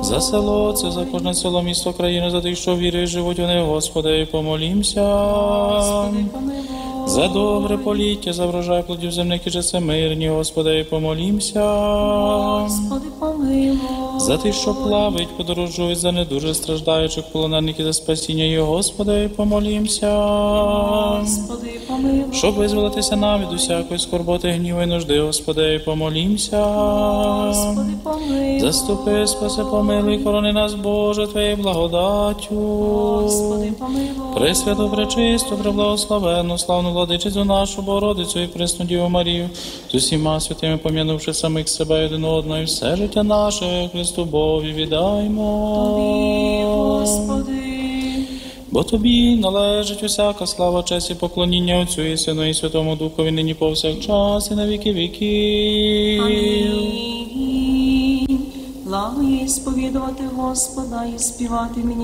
За село це, за кожне село, місто, країну, за тих, що віри, живуть у них, Господи, помолімся. Господи, помилуй. За добре поліття, за врожай плодів земних і життя мирні, Господи, помолімся. Господи, помилуй. За тих, що плавають, подорожують, за недуже страждаючих полонених і за спасіння їх, Господи, помолімся. Господи, помилуй. Щоб визволитися нам від усякої скорботи, гніву і нужди, Господи, помолімся. Господи, помилуй. Заступи, спаси, помилуй, хорони нас, Боже, Твоєю благодаттю. Господи, помилуй. Пресвяту, пречисту, преблагословенну, славну владичицю нашу, Богородицю і пресну Діву Марію, з усіма святими пом'янувши самих себе один одного, і все життя наше Христу Бові віддаймо. Тобі, Господи. Бо Тобі належить усяка слава, честь і поклоніння Отцю і Сину і Святому Духові, нині повсякчас і на віки віків. Амінь. Благо є сповідувати Господа і співати мені